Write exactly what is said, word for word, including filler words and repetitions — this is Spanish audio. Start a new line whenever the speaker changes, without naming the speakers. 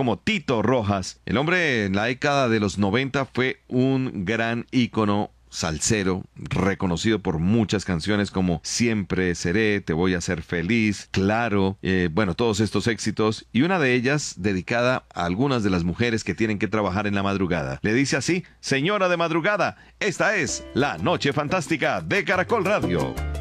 como Tito Rojas. El hombre en la década de los noventa fue un gran ícono salsero, reconocido por muchas canciones como Siempre Seré, Te Voy a Hacer Feliz, Claro, eh, bueno, todos estos éxitos, y una de ellas dedicada a algunas de las mujeres que tienen que trabajar en la madrugada. Le dice así: señora de madrugada, esta es La Noche Fantástica de Caracol Radio.